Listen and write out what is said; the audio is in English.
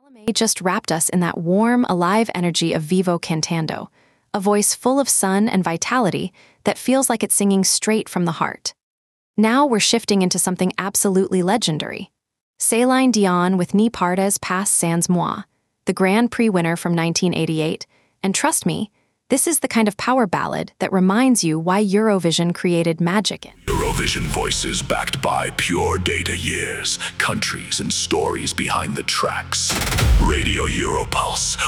Salome just wrapped us in that warm, alive energy of Vivo Cantando, a voice full of sun and vitality that feels like it's singing straight from the heart. Now we're shifting into something absolutely legendary. Celine Dion with Ni Pardes Pas Sans Moi, the Grand Prix winner from 1988, and trust me, this is the kind of power ballad that reminds you why Eurovision created magic in. Eurovision voices backed by pure data years, countries and stories behind the tracks. Radio Europulse,